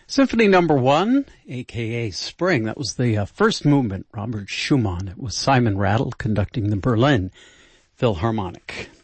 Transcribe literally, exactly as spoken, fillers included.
Symphony number one, a k a. Spring. That was the uh, first movement, Robert Schumann. It was Simon Rattle conducting the Berlin Philharmonic.